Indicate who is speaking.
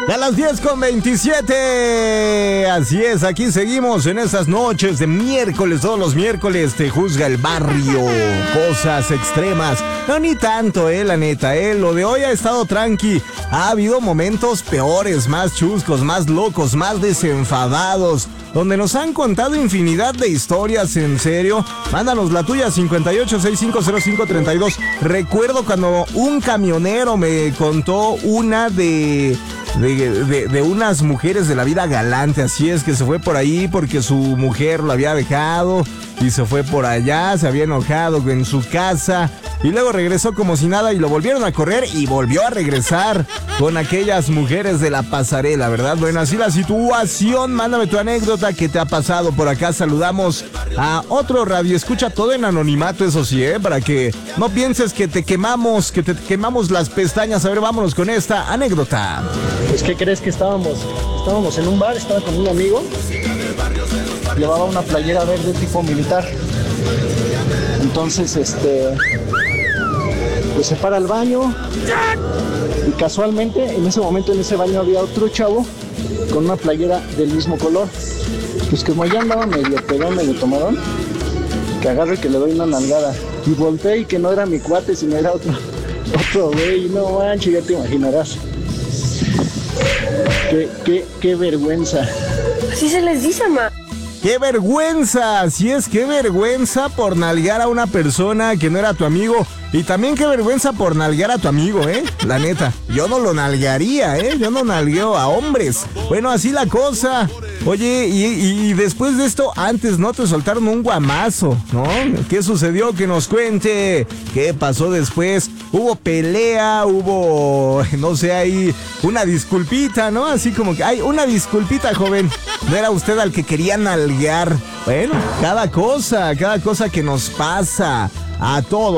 Speaker 1: A las 10:27. Así es, aquí seguimos en estas noches de miércoles. Todos los miércoles te juzga el barrio. Cosas extremas. No, ni tanto, la neta, Lo de hoy ha estado tranqui. Ha habido momentos peores, más chuscos, más locos, más desenfadados, donde nos han contado infinidad de historias, en serio. Mándanos la tuya, 58650532. Recuerdo cuando un camionero me contó una de unas mujeres de la vida galante. Así es, que se fue por ahí porque su mujer lo había dejado y se fue por allá, se había enojado en su casa y luego regresó como si nada y lo volvieron a correr y volvió a regresar con aquellas mujeres de la pasarela, ¿verdad? Bueno, así la situación. Mándame tu anécdota que te ha pasado. Por acá saludamos a otro radio escucha, todo en anonimato, eso sí, para que no pienses que te quemamos las pestañas. A ver, vámonos con esta anécdota.
Speaker 2: Pues, ¿qué crees que estábamos en un bar? Estaba con un amigo, llevaba una playera verde tipo militar. Entonces, pues se para al baño y casualmente en ese momento en ese baño había otro chavo con una playera del mismo color. Pues como ya andaba medio pedón, medio tomadón, que agarro y que le doy una nalgada y volteé y que no era mi cuate, sino era otro güey. No manches, ya te imaginarás. Qué vergüenza.
Speaker 3: Así se les dice, ma.
Speaker 1: ¡Qué vergüenza! Así es, qué vergüenza por nalgar a una persona que no era tu amigo. Y también qué vergüenza por nalgar a tu amigo, la neta. Yo no lo nalgaría, yo no nalgueo a hombres. Bueno, así la cosa. Oye, y después de esto, antes no te soltaron un guamazo, ¿no? ¿Qué sucedió? Que nos cuente. ¿Qué pasó después? Hubo pelea, hubo, no sé, ahí una disculpita, ¿no? Así como que, ay, una disculpita, joven. No era usted al que quería nalguear. Bueno, cada cosa que nos pasa a todos.